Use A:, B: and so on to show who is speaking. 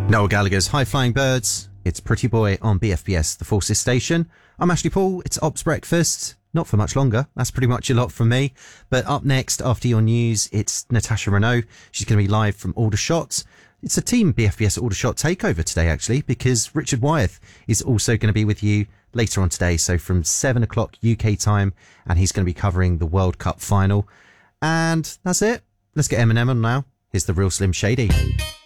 A: Noel Gallagher's High Flying Birds. It's Pretty Boy on BFBS, the Forces Station. I'm Ashley Paul. It's Ops Breakfast. Not for much longer. That's pretty much a lot from me. But up next, after your news, it's Natasha Renault. She's going to be live from Aldershot. It's a team BFBS Aldershot takeover today, actually, because Richard Wyeth is also going to be with you later on today. So from 7 o'clock UK time, and he's going to be covering the World Cup final. And that's it. Let's get Eminem on now. Here's the real Slim Shady.